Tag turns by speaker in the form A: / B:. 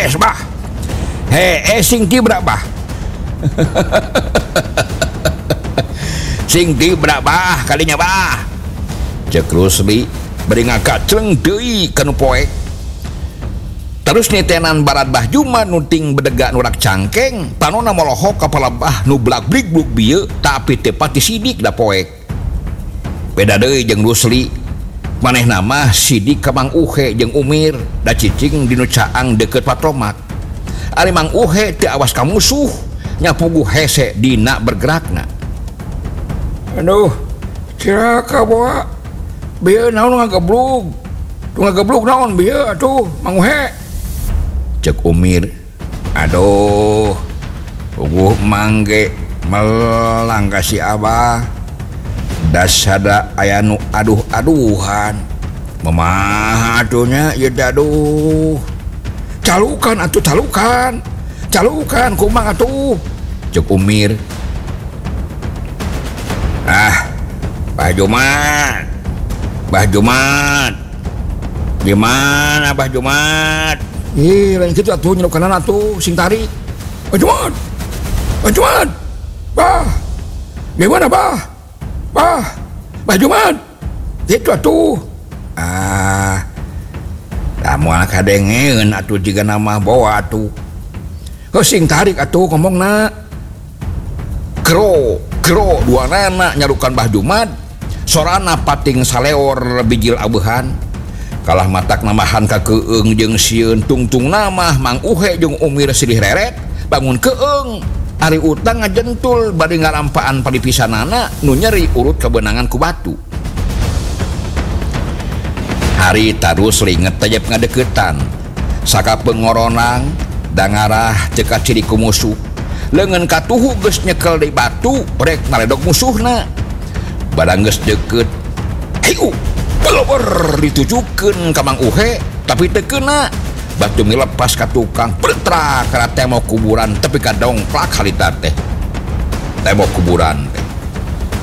A: beres bah. Sing tibra bah. Sing tibra bah kalinya bah. Cek Rusli beri ngakacleng deui kanu poek. Terus nitenan barat bah Juma nuting bedega nurak cangkeng panona molohok kapala bah nu blak-blik bluk bieu tapi teu pati sidik da poek. Beda deui jeung Rusli. Manehna mah sidik ka Mang Uhe jeung Umir da cicing dinu caang deukeut Patromak. Ari Mang Uhe teu awas ka musuh nya puguh hese dina bergerakna. Aduh, ciraka boa. Bieu naon ngageblug. Tu ngageblug naon bieu atuh Mang Uhe. Cek Umir, aduh puguh mangge melang kasih abah dasada aya nu aduh-aduhan memaha atunya ya aduh calukan atuh calukan kumang atuh cek Umir. Bah Jumat gimana Bah Jumat? Lain gitu atuh nyeluk kanan atuh sing tarik. Bah Jumat. Bah. Gimana bah? Bah Jumat. Itu atuh. Moal kadengeun atuh jiga nama bawa atuh. Sing tarik atuh ngomongna. Kro dua nana nyarukan Bah Jumat. Sorana pating saleor bijil abehan. Kalah matak namahan ka keung jeung sieun tungtung namah Mang Uhe jeung Umir silih reret bangun keung ari utang ngajentul bade ngarampaan padipisanana nu nyeri urut kebenangan ku batu. Hari tarus linget tajep ngadeukeutan saka pengoronang da ngarah teu kaciri ku musuh leungeun katuhu geus nyekel di batu rek naledog musuhna. Barang geus deukeut ayo pelor ditujukeun ka Mang Uhe tapi teu keuna batu milepas ka tukang pretrak kana tembok kuburan tapi kadongplak harita teh tembok kuburan teh